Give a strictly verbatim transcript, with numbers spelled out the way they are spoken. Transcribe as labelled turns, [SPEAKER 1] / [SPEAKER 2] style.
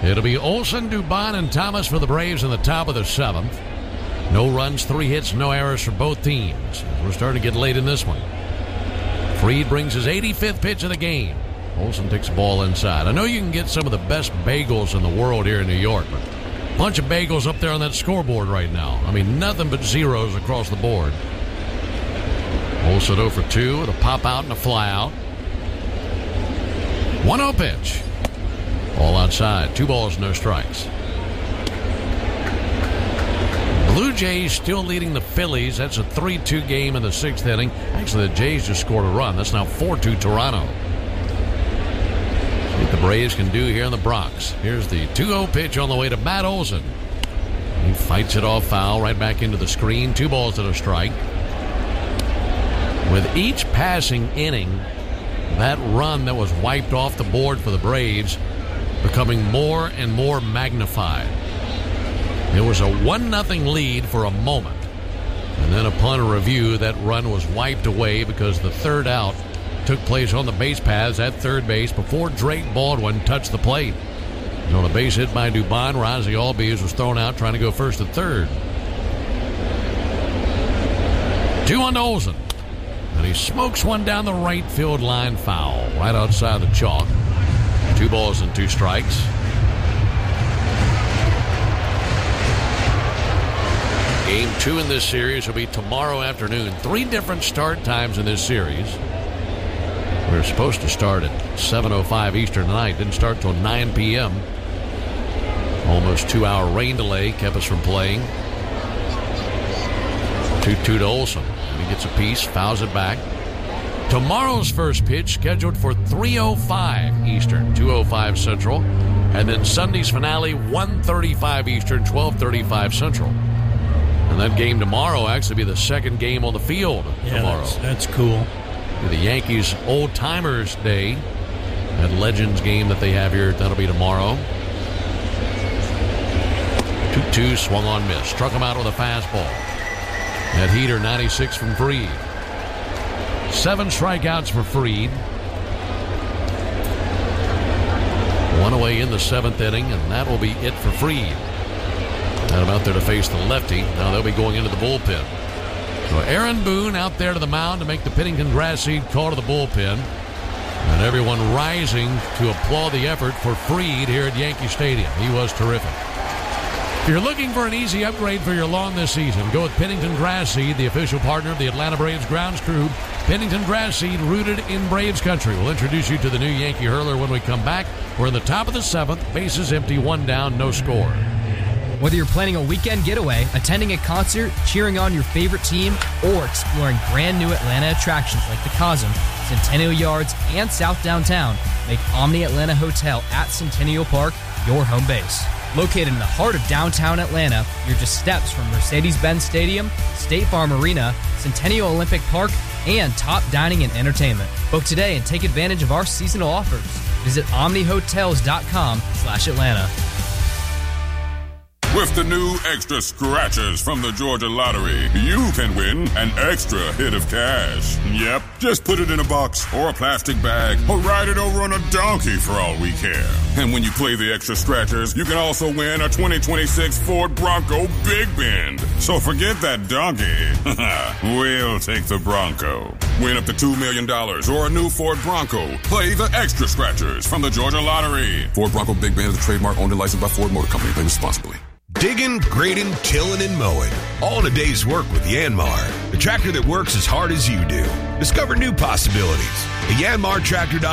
[SPEAKER 1] It'll be Olsen, Dubon, and Thomas for the Braves in the top of the seventh. No runs, three hits, no errors for both teams. We're starting to get late in this one. Fried brings his eighty-fifth pitch of the game. Olsen takes the ball inside. I know you can get some of the best bagels in the world here in New York, but a bunch of bagels up there on that scoreboard right now. I mean, nothing but zeros across the board. Olsen oh for two with a pop out and a fly out. one oh pitch. All outside. Two balls, no strikes. Blue Jays still leading the Phillies. That's a three two game in the sixth inning. Actually, the Jays just scored a run. That's now four two Toronto. See what the Braves can do here in the Bronx. Here's the two oh pitch on the way to Matt Olsen. He fights it off foul right back into the screen. Two balls and a strike. With each passing inning, that run that was wiped off the board for the Braves becoming more and more magnified. It was a one nothing lead for a moment. And then upon a review, that run was wiped away because the third out took place on the base paths at third base before Drake Baldwin touched the plate. And on a base hit by Dubon, Rozzy Albies was thrown out trying to go first and third. Two on to Olsen. And he smokes one down the right field line foul right outside the chalk. Two balls and two strikes. Game two in this series will be tomorrow afternoon. Three different start times in this series. We were supposed to start at seven oh five Eastern tonight. Didn't start till nine p.m. Almost two-hour rain delay kept us from playing. two two to Olsen. And he gets a piece, fouls it back. Tomorrow's first pitch scheduled for three oh five Eastern, two oh five Central. And then Sunday's finale, one thirty-five Eastern, twelve thirty-five Central. And that game tomorrow will actually be the second game on the field
[SPEAKER 2] yeah,
[SPEAKER 1] tomorrow.
[SPEAKER 2] That's, that's cool.
[SPEAKER 1] The Yankees Old Timers Day, that Legends game that they have here, that'll be tomorrow. two two, swung on, miss. Struck him out with a fastball. That heater, ninety-six from Fried. Seven strikeouts for Fried. One away in the seventh inning, and that will be it for Fried. Out out there to face the lefty. Now they'll be going into the bullpen. So Aaron Boone out there to the mound to make the Pennington Grass Seed call to the bullpen. And everyone rising to applaud the effort for Fried here at Yankee Stadium. He was terrific. If you're looking for an easy upgrade for your lawn this season, go with Pennington Grass Seed, the official partner of the Atlanta Braves grounds crew. Pennington Grass Seed, rooted in Braves country. We'll introduce you to the new Yankee hurler when we come back. We're in the top of the seventh. Bases empty, one down, no score.
[SPEAKER 3] Whether you're planning a weekend getaway, attending a concert, cheering on your favorite team, or exploring brand new Atlanta attractions like the Cosm, Centennial Yards, and South Downtown, make Omni Atlanta Hotel at Centennial Park your home base. Located in the heart of downtown Atlanta, you're just steps from Mercedes-Benz Stadium, State Farm Arena, Centennial Olympic Park, and top dining and entertainment. Book today and take advantage of our seasonal offers. Visit omnihotels.com slash Atlanta.
[SPEAKER 4] With the new Extra Scratchers from the Georgia Lottery, you can win an extra hit of cash. Yep, just put it in a box or a plastic bag or ride it over on a donkey for all we care. And when you play the Extra Scratchers, you can also win a twenty twenty-six Ford Bronco Big Bend. So forget that donkey. We'll take the Bronco. Win up to two million dollars or a new Ford Bronco. Play the Extra Scratchers from the Georgia Lottery.
[SPEAKER 5] Ford Bronco Big Bend is a trademark owned and licensed by Ford Motor Company. Play responsibly.
[SPEAKER 6] Digging, grading, tilling, and mowing. All in a day's work with Yanmar. The tractor that works as hard as you do. Discover new possibilities. The Yanmar Tractor.